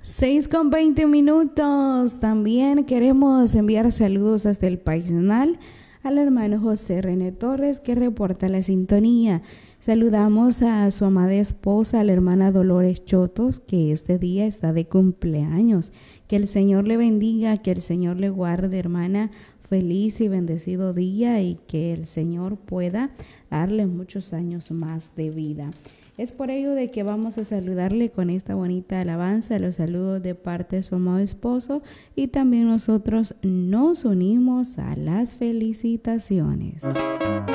6:20. También queremos enviar saludos hasta el País Nacional al hermano José René Torres, que reporta la sintonía. Saludamos a su amada esposa, la hermana Dolores Chotos, que este día está de cumpleaños. Que el Señor le bendiga, que el Señor le guarde, hermana. Feliz y bendecido día, y que el Señor pueda darle muchos años más de vida. Es por ello de que vamos a saludarle con esta bonita alabanza, los saludos de parte de su amado esposo, y también nosotros nos unimos a las felicitaciones.